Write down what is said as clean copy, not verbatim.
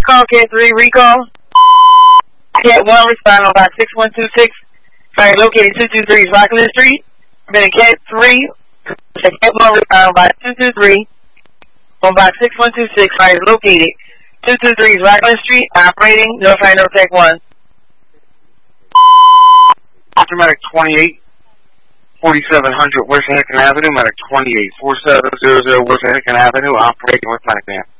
call, Cat 3, recall. Cat 1, respond on box 6126. Fire located 223 Rockland Street. Then Cat 3, Cat 1, respond on box 223. On box 6126, fire located 223 Rockland Street, operating, notify no tech 1. Medic 28, 4700 West Hickin Avenue, Medic 28, 4700 West Hickin Avenue, operating with Medic Man.